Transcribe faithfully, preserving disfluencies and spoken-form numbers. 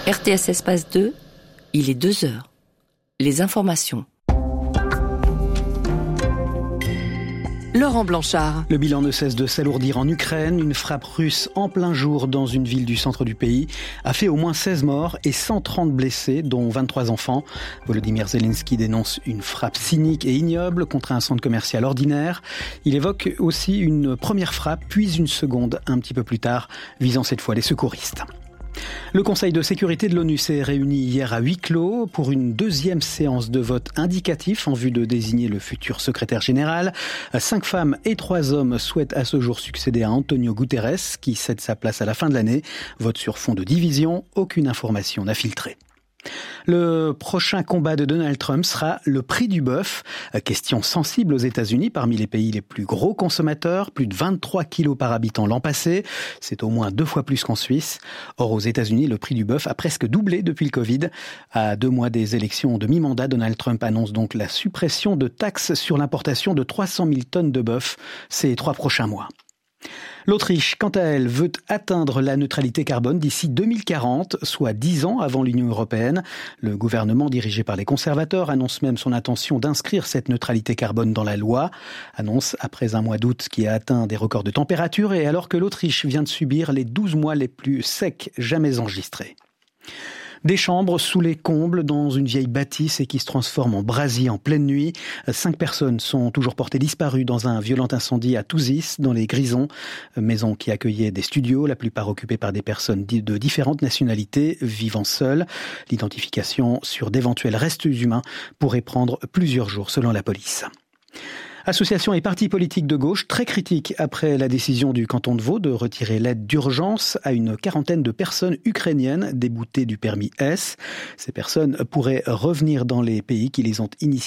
R T S Espace deux, il est deux heures. Les informations. Laurent Blanchard. Le bilan ne cesse de s'alourdir en Ukraine. Une frappe russe en plein jour dans une ville du centre du pays a fait au moins seize morts et cent trente blessés, dont vingt-trois enfants. Volodymyr Zelensky dénonce une frappe cynique et ignoble contre un centre commercial ordinaire. Il évoque aussi une première frappe, puis une seconde un petit peu plus tard, visant cette fois les secouristes. Le Conseil de sécurité de l'ONU s'est réuni hier à huis clos pour une deuxième séance de vote indicatif en vue de désigner le futur secrétaire général. Cinq femmes et trois hommes souhaitent à ce jour succéder à Antonio Guterres, qui cède sa place à la fin de l'année. Vote sur fond de division, aucune information n'a filtré. Le prochain combat de Donald Trump sera le prix du bœuf. Question sensible aux États-Unis, parmi les pays les plus gros consommateurs, plus de vingt-trois kilos par habitant l'an passé. C'est au moins deux fois plus qu'en Suisse. Or, aux États-Unis, le prix du bœuf a presque doublé depuis le Covid. À deux mois des élections de mi-mandat, Donald Trump annonce donc la suppression de taxes sur l'importation de trois cent mille tonnes de bœuf ces trois prochains mois. L'Autriche, quant à elle, veut atteindre la neutralité carbone d'ici deux mille quarante, soit dix ans avant l'Union européenne. Le gouvernement dirigé par les conservateurs annonce même son intention d'inscrire cette neutralité carbone dans la loi. Annonce après un mois d'août qui a atteint des records de température et alors que l'Autriche vient de subir les douze mois les plus secs jamais enregistrés. Des chambres sous les combles dans une vieille bâtisse et qui se transforme en brasier en pleine nuit. Cinq personnes sont toujours portées disparues dans un violent incendie à Touzis, dans les Grisons. Maison qui accueillait des studios, la plupart occupés par des personnes de différentes nationalités, vivant seules. L'identification sur d'éventuels restes humains pourrait prendre plusieurs jours selon la police. Associations et partis politiques de gauche très critiques après la décision du canton de Vaud de retirer l'aide d'urgence à une quarantaine de personnes ukrainiennes déboutées du permis S. Ces personnes pourraient revenir dans les pays qui les ont initiées